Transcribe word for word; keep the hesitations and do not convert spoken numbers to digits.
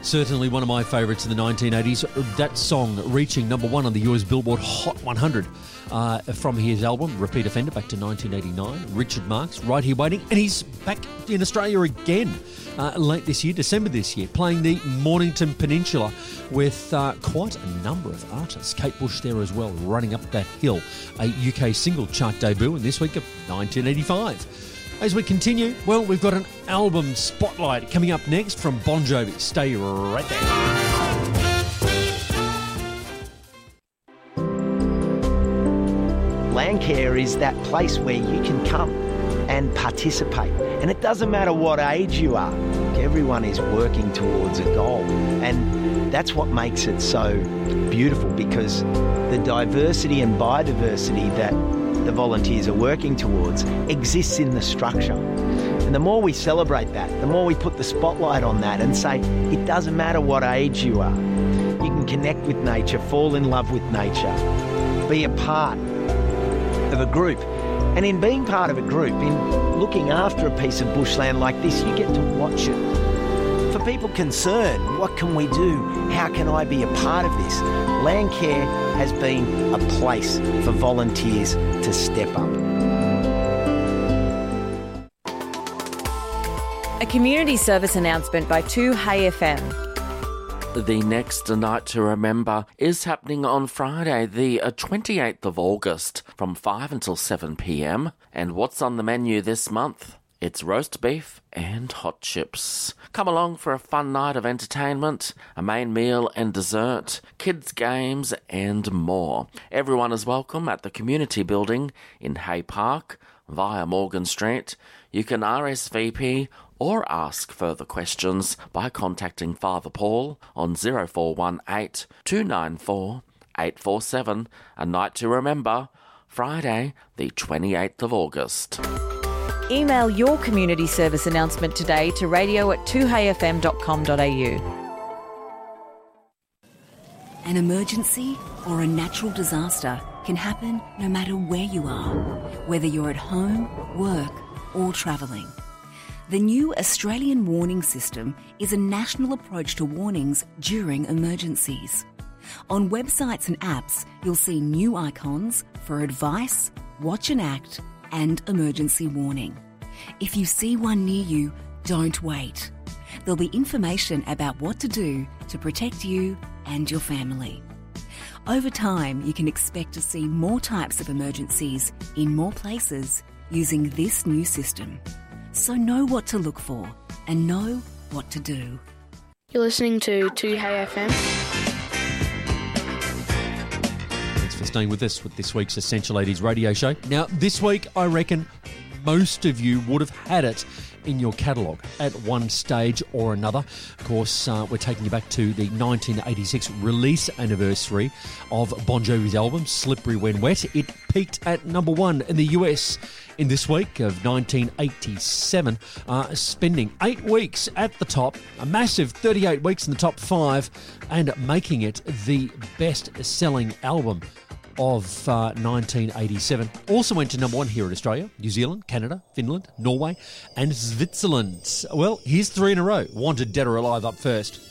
Certainly one of my favourites in the nineteen eighties. That song reaching number one on the U S Billboard Hot one hundred uh, from his album, Repeat Offender, back to nineteen eighty-nine. Richard Marx, Right Here Waiting. And he's back in Australia again uh, late this year, December this year, playing the Mornington Peninsula with uh, quite a number of artists. Kate Bush there as well, Running Up That Hill, a U K single chart debut in this week of nineteen eighty-five. As we continue, well, we've got an album spotlight coming up next from Bon Jovi. Stay right there. Landcare is that place where you can come and participate. And it doesn't matter what age you are. Everyone is working towards a goal. And that's what makes it so beautiful, because the diversity and biodiversity that the volunteers are working towards exists in the structure. And the more we celebrate that, the more we put the spotlight on that and say, it doesn't matter what age you are. You can connect with nature, fall in love with nature, be a part of a group. And in being part of a group, in looking after a piece of bushland like this, you get to watch it. For people concerned, what can we do? How can I be a part of this? Landcare has been a place for volunteers to step up. A community service announcement by two Hey F M. The next night to remember is happening on Friday, the twenty-eighth of August, from five until seven p.m. And what's on the menu this month? It's roast beef and hot chips. Come along for a fun night of entertainment, a main meal and dessert, kids' games and more. Everyone is welcome at the community building in Hay Park via Morgan Street. You can R S V P or ask further questions by contacting Father Paul on zero four one eight, two nine four, eight four seven. A night to remember, Friday the twenty-eighth of August. Email your community service announcement today to radio at two hey f m dot com dot a u. An emergency or a natural disaster can happen no matter where you are, whether you're at home, work or travelling. The new Australian Warning System is a national approach to warnings during emergencies. On websites and apps, you'll see new icons for advice, watch and act, and emergency warning. If you see one near you, don't wait. There'll be information about what to do to protect you and your family. Over time, you can expect to see more types of emergencies in more places using this new system. So know what to look for and know what to do. You're listening to two Hey F M. Thanks for staying with us with this week's Essential eighties radio show. Now, this week, I reckon most of you would have had it in your catalogue at one stage or another. Of course, uh, we're taking you back to the nineteen eighty-six release anniversary of Bon Jovi's album, Slippery When Wet. It peaked at number one in the U S in this week of nineteen eighty-seven, uh, spending eight weeks at the top, a massive thirty-eight weeks in the top five, and making it the best-selling album of uh, nineteen eighty-seven. Also went to number one here in Australia, New Zealand, Canada, Finland, Norway and Switzerland. Well, here's three in a row. Wanted Dead or Alive up first.